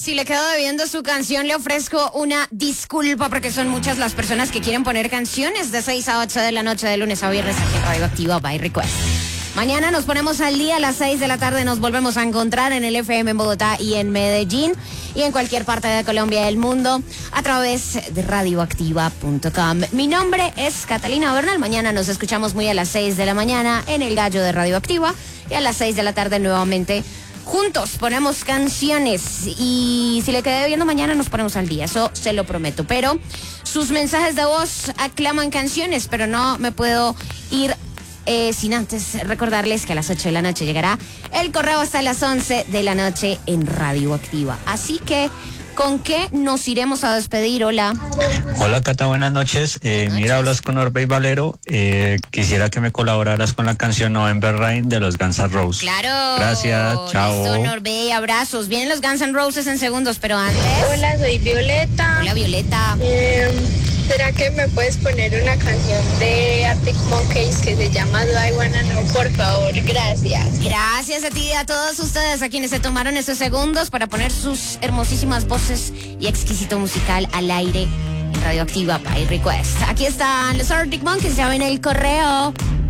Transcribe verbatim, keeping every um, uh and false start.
Si le quedo debiendo su canción, le ofrezco una disculpa porque son muchas las personas que quieren poner canciones de seis a ocho de la noche de lunes a viernes aquí en Radioactiva by Request. Mañana nos ponemos al día a las seis de la tarde. Nos volvemos a encontrar en el F M en Bogotá y en Medellín y en cualquier parte de Colombia y del mundo a través de radioactiva punto com. Mi nombre es Catalina Bernal. Mañana nos escuchamos muy a las seis de la mañana en el Gallo de Radioactiva y a las seis de la tarde nuevamente. Juntos ponemos canciones y si le quedé viendo mañana nos ponemos al día, eso se lo prometo. Pero sus mensajes de voz aclaman canciones, pero no me puedo ir Eh, sin antes recordarles que a las ocho de la noche llegará el correo hasta las once de la noche en Radioactiva. Así que, ¿con qué nos iremos a despedir? Hola. Hola, Cata, buenas noches. Eh, mira, hablas con Orbey Valero. Eh, quisiera que me colaboraras con la canción November Rain de los Guns N' Roses. Claro. Gracias, chao. Listo, Norbey, abrazos. Vienen los Guns N' Roses en segundos, pero antes... Hola, soy Violeta. Hola, Violeta. Eh, ¿Será que me puedes poner una canción de Arctic Monkeys que se llama Do I Wanna Know? Por favor, gracias. Gracias a ti y a todos ustedes, a quienes se tomaron esos segundos para poner sus hermosísimas voces y exquisito musical al aire en Radioactiva by Request. Aquí están los Arctic Monkeys, ya ven el correo.